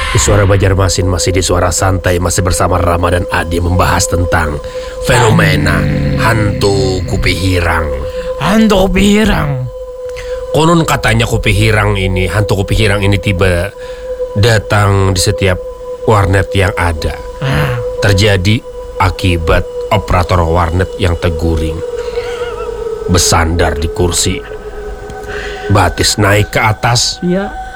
Di Suara Banjarmasin masih di Suara Santai, masih bersama Rama dan Adi membahas tentang fenomena hantu Kupi Hirang. Hantu Kupi Hirang. Konon katanya hantu Kupi Hirang ini tiba datang di setiap warnet yang ada. Terjadi akibat operator warnet yang terguling, bersandar di kursi, batis naik ke atas. Iya.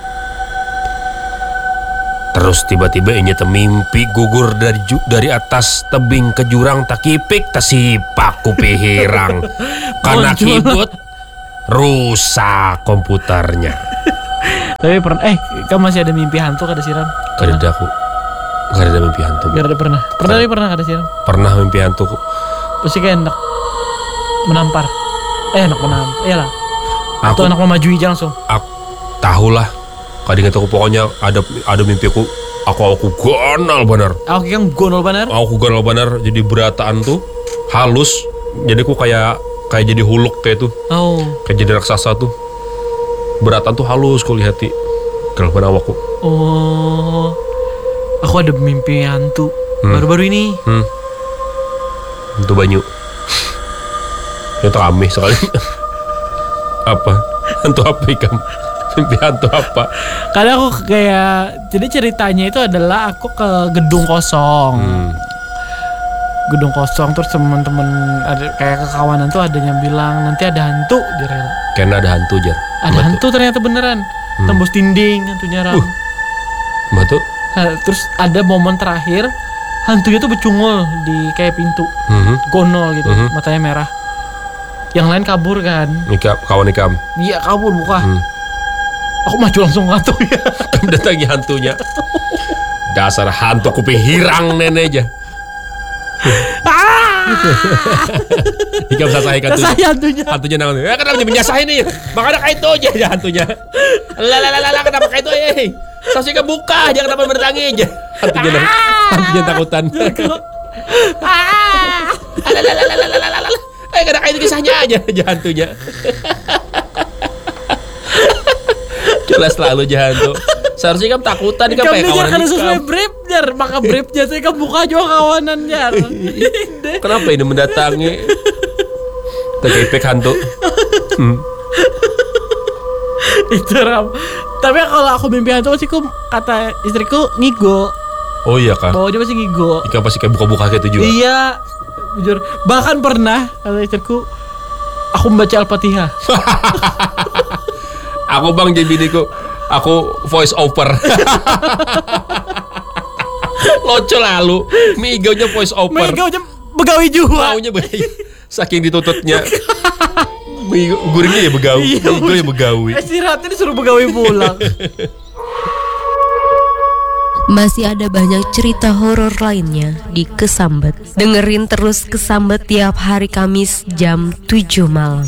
Terus tiba-tiba ini mimpi gugur dari atas tebing ke jurang, tak kipik tak sipak Kupi Hirang. Karena keyboard rusak komputernya. Tapi pernah kamu masih ada mimpi hantu kada siram? Kada aku. Gak ada mimpi hantu. Gak ada pernah. Pernah kada siram? Pernah mimpi hantu. Pasti kayak enak menampar. Enak menampar. Iyalah. Atau enak memajui langsung. Aku tahulah. Kadang aku pokoknya ada mimpiku aku gonal bener. Aku yang gonal bener. Aku gonal bener, jadi berataan tuh halus. Jadi aku kayak jadi huluk kayak tuh. Oh. Kayak jadi raksasa tuh. Berataan tuh halus kau lihati. Kenapa aku? Oh. Aku ada mimpi hantu baru-baru ini. Hantu banyu. Itu kami sekali. Apa? Hantu apa ikam? Mimpi hantu apa? Karena aku jadi ceritanya itu adalah aku ke gedung kosong. Gedung kosong, terus teman-teman ada kayak kekawanan tuh ada yang bilang nanti ada hantu di rel. Karena ada hantu Jar. Ada hantu ternyata beneran. Tembus dinding hantunya Ram. Batu. Nah, terus ada momen terakhir hantunya tuh bercungul di kayak pintu. Gonol gitu, matanya merah. Yang lain kabur kan. Kawan ikam. Iya kabur buka. Aku maju langsung ke hantunya. Datangi hantunya. Dasar hantu Kupi Hirang nenek aja. Ikam sasahi hantunya. Hantunya nangan. Kenapa dia menyasahi nih? Makanya kayak itu aja hantunya. Lalalala kenapa kayak itu ya? Sausnya buka, jangan kenapa bertangi aja. Hantunya takutan. Karena kayak itu kisahnya aja hantunya. Jelas selalu hantu. Seharusnya kamu takutan kan kayak kawanan kan sesuai brief Jar. Maka briefnya saya kamu buka juga kawanan Jar. Kenapa ini mendatangi terkipik hantu? Itu Ram. Tapi kalau aku mimpi hantu pasti kata istriku ngigo. Oh iya kah? Bawahnya pasti ngigo. Ikan pasti kayak buka-buka kayak itu juga. Iya. Jujur. Bahkan pernah kata istriku aku membaca Al-Fatihah. Aku bang jadi biniku, aku voice over. Loco lalu, Migonya voice over. Migonya begawi juga. Maunya begawi. Saking ditutupnya. Guringnya ya begawi. Migo ya begawi. Istirahatnya disuruh begawi pulang. Masih ada banyak cerita horor lainnya di Kesambet. Dengerin terus Kesambet tiap hari Kamis jam 7 malam.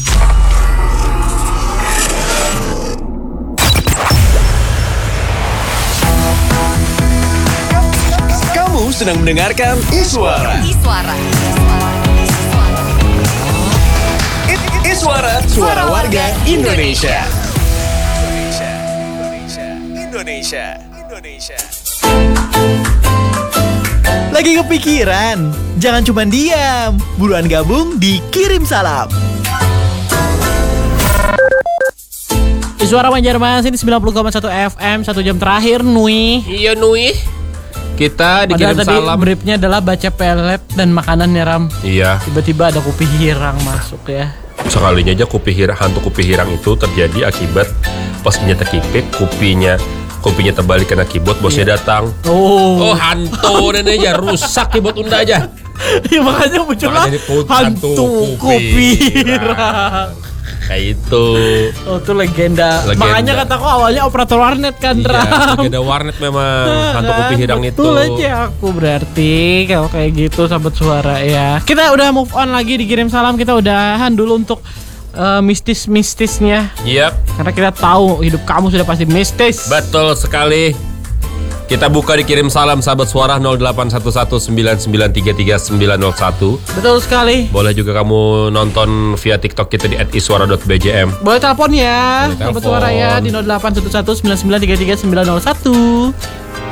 Sedang mendengarkan Iswara. Iswara, suara warga Indonesia. Lagi kepikiran? Jangan cuma diam, buruan gabung di Kirim Salam. Suara Banjarmasin 90,1 FM 1 jam terakhir Nui. Iya Nui. Kita dikirim padahal salam. Tadi briefnya adalah baca pelet dan makanan ya Ram. Iya. Tiba-tiba ada Kupi Hirang masuk ya. Sekalinya aja hantu Kupi Hirang itu terjadi akibat pas ini terkipik kupinya terbalik kena keyboard, bosnya datang. Oh hantu nenek aja rusak keyboard unda aja. Ya makanya muncullah hantu Kupi Hirang. Kayak itu. Oh itu legenda. Makanya kataku awalnya operator warnet kan Ram. Legenda warnet memang hantu Kupi Hirang itu. Betul aja aku berarti kalau kayak gitu sahabat suara ya. Kita udah move on lagi dikirim salam. Kita udahan dulu untuk mistis-mistisnya. Iya. Karena kita tahu hidup kamu sudah pasti mistis. Betul sekali. Kita buka dikirim salam sahabat suara 081199333901. Betul sekali. Boleh juga kamu nonton via TikTok kita di @iswara.bjm. Boleh telepon ya sahabat suara ya di 081199333901.